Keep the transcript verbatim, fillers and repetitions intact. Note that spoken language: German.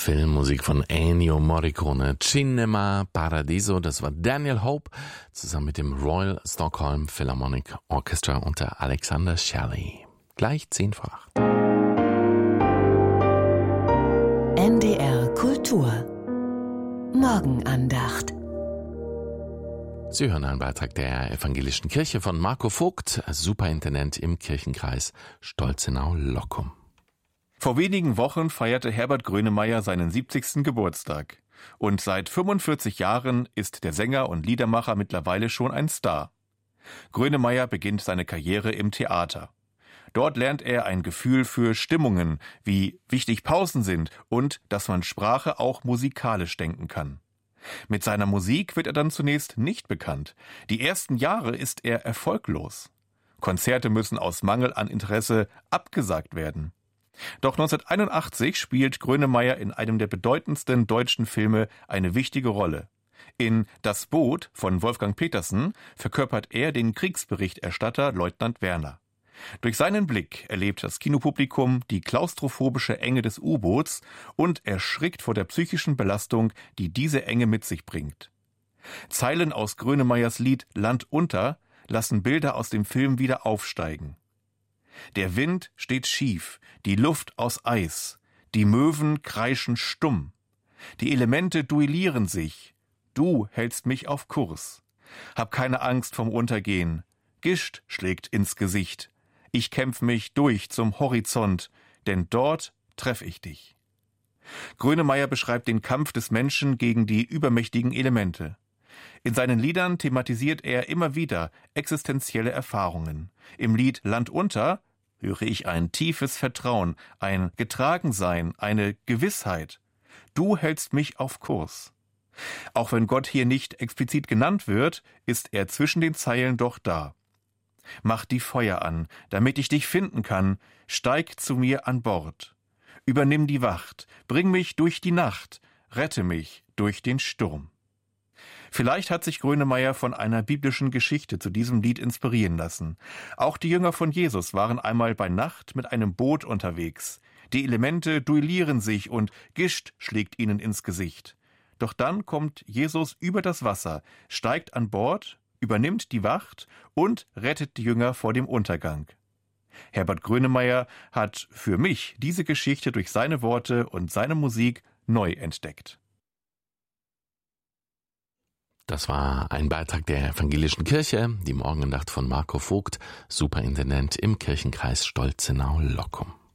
Filmmusik von Ennio Morricone, Cinema Paradiso, das war Daniel Hope, zusammen mit dem Royal Stockholm Philharmonic Orchestra unter Alexander Shelley. Gleich zehn vor acht. N D R Kultur Morgenandacht. Sie hören einen Beitrag der Evangelischen Kirche von Marco Vogt, Superintendent im Kirchenkreis Stolzenau-Lockum. Vor wenigen Wochen feierte Herbert Grönemeyer seinen siebzigsten Geburtstag. Und seit fünfundvierzig Jahren ist der Sänger und Liedermacher mittlerweile schon ein Star. Grönemeyer beginnt seine Karriere im Theater. Dort lernt er ein Gefühl für Stimmungen, wie wichtig Pausen sind und dass man Sprache auch musikalisch denken kann. Mit seiner Musik wird er dann zunächst nicht bekannt. Die ersten Jahre ist er erfolglos. Konzerte müssen aus Mangel an Interesse abgesagt werden. Doch neunzehnhunderteinundachtzig spielt Grönemeyer in einem der bedeutendsten deutschen Filme eine wichtige Rolle. In Das Boot von Wolfgang Petersen verkörpert er den Kriegsberichterstatter Leutnant Werner. Durch seinen Blick erlebt das Kinopublikum die klaustrophobische Enge des U-Boots und erschrickt vor der psychischen Belastung, die diese Enge mit sich bringt. Zeilen aus Grönemeyers Lied Land unter lassen Bilder aus dem Film wieder aufsteigen. Der Wind steht schief, die Luft aus Eis, die Möwen kreischen stumm. Die Elemente duellieren sich, du hältst mich auf Kurs. Hab keine Angst vom Untergehen, Gischt schlägt ins Gesicht. Ich kämpf mich durch zum Horizont, denn dort treff ich dich. Grönemeyer beschreibt den Kampf des Menschen gegen die übermächtigen Elemente. In seinen Liedern thematisiert er immer wieder existenzielle Erfahrungen. Im Lied Land unter höre ich ein tiefes Vertrauen, ein Getragensein, eine Gewissheit. Du hältst mich auf Kurs. Auch wenn Gott hier nicht explizit genannt wird, ist er zwischen den Zeilen doch da. Mach die Feuer an, damit ich dich finden kann, steig zu mir an Bord. Übernimm die Wacht, bring mich durch die Nacht, rette mich durch den Sturm. Vielleicht hat sich Grönemeyer von einer biblischen Geschichte zu diesem Lied inspirieren lassen. Auch die Jünger von Jesus waren einmal bei Nacht mit einem Boot unterwegs. Die Elemente duellieren sich und Gischt schlägt ihnen ins Gesicht. Doch dann kommt Jesus über das Wasser, steigt an Bord, übernimmt die Wacht und rettet die Jünger vor dem Untergang. Herbert Grönemeyer hat für mich diese Geschichte durch seine Worte und seine Musik neu entdeckt. Das war ein Beitrag der Evangelischen Kirche, die Morgenandacht von Marco Vogt, Superintendent im Kirchenkreis Stolzenau-Lockum.